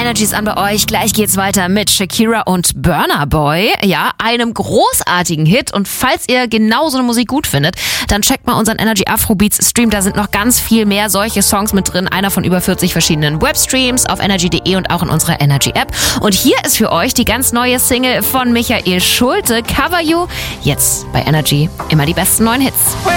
Energy ist an bei euch. Gleich geht's weiter mit Shakira und Burna Boy. Ja, einem großartigen Hit. Und falls ihr genau so eine Musik gut findet, dann checkt mal unseren Energy Afrobeats Stream. Da sind noch ganz viel mehr solche Songs mit drin. Einer von über 40 verschiedenen Webstreams auf energy.de und auch in unserer Energy App. Und hier ist für euch die ganz neue Single von Michael Schulte, Cover You. Jetzt bei Energy immer die besten neuen Hits.